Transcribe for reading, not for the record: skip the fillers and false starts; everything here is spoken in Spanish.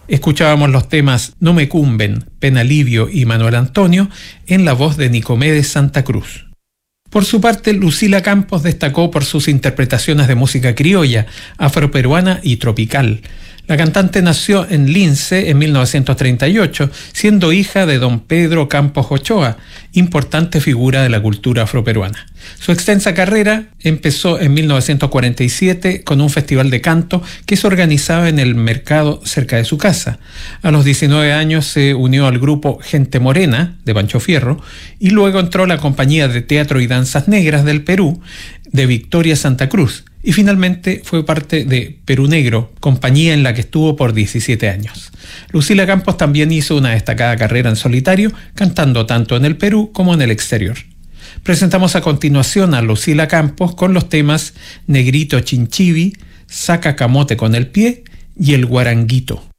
Escuchábamos los temas No me cumben, Penalivio y Manuel Antonio en la voz de Nicomedes Santa Cruz. Por su parte, Lucila Campos destacó por sus interpretaciones de música criolla, afroperuana y tropical. La cantante nació en Lince en 1938, siendo hija de don Pedro Campos Ochoa, importante figura de la cultura afroperuana. Su extensa carrera empezó en 1947 con un festival de canto que se organizaba en el mercado cerca de su casa. A los 19 años se unió al grupo Gente Morena, de Pancho Fierro, y luego entró a la compañía de teatro y danzas negras del Perú, de Victoria Santa Cruz, y finalmente fue parte de Perú Negro, compañía en la que estuvo por 17 años. Lucila Campos también hizo una destacada carrera en solitario, cantando tanto en el Perú como en el exterior. Presentamos a continuación a Lucila Campos con los temas Negrito Chinchibi, Saca Camote con el pie y El Guaranguito.